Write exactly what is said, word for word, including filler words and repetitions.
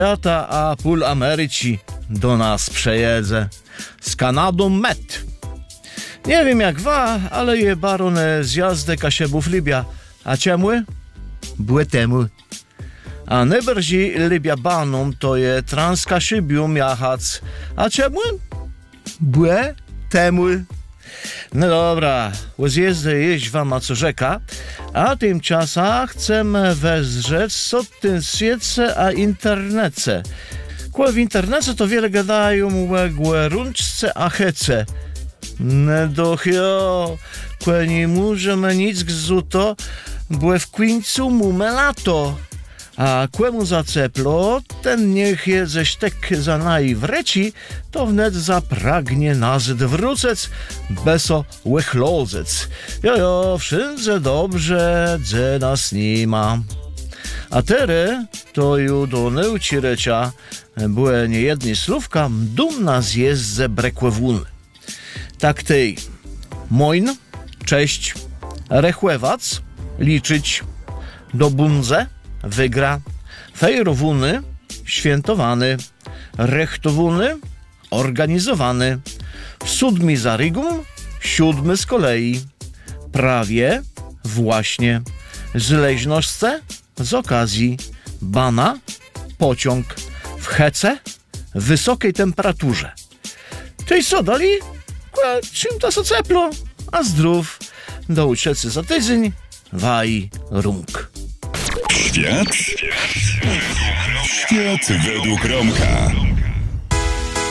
świata, a pół Ameryki do nas przejedze. Z Kanadą met. Nie wiem jak wa, ale je baron zjazdę kasiebów libia. A ciemły? Błe temu. A najbardziej libia banom to je transkaszybium jahac. A ciemły? Błe temu. No dobra, zjezdę jeść wam a co rzeka, a tymczasem chcemy wezrzeć co tym świece a internecie. Kłe w internecie to wiele gadają łegłe rączce a hece. No dochio, kłe nie możemy nic gzuto, bo w końcu mamy lato. A kłemu zaceplo, ten niech je ze sztek za najwreci, to wnet zapragnie nazyd wrócec, beso łechlozec. Jojo, wszędzie dobrze, dze nas nie ma. A tere, to ju do neuci recia, były niejedni słówka, dumna zjezdze brekłe wuny. Tak tej, moin, cześć, rechłewac, liczyć, do bunze, wygra, fejrowuny, świętowany, rechtowuny, organizowany, siódmy za rygum, siódmy z kolei, prawie, właśnie, zleźnoszce, z okazji, bana, pociąg, w hece, wysokiej temperaturze. Czyli co dali? Czym to so ceplo? A zdrów, do uczecy za tydzień, waj, rung. Świat? Świat według Romka.